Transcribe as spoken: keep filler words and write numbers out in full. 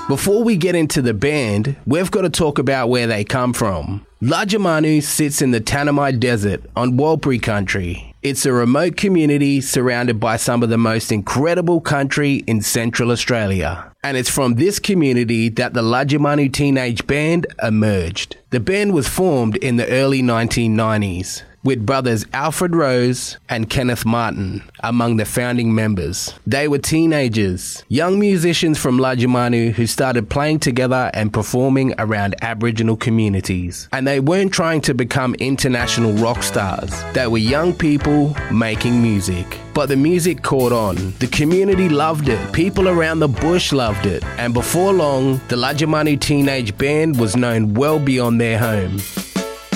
Before we get into the band, we've got to talk about where they come from. Lajamanu sits in the Tanami Desert on Warlpiri country. It's a remote community surrounded by some of the most incredible country in Central Australia. And it's from this community that the Lajamanu Teenage Band emerged. The band was formed in the early nineteen nineties. With brothers Alfred Rose and Kenneth Martin among the founding members. They were teenagers, young musicians from Lajamanu who started playing together and performing around Aboriginal communities. And they weren't trying to become international rock stars. They were young people making music. But the music caught on. The community loved it. People around the bush loved it. And before long, the Lajamanu Teenage Band was known well beyond their home.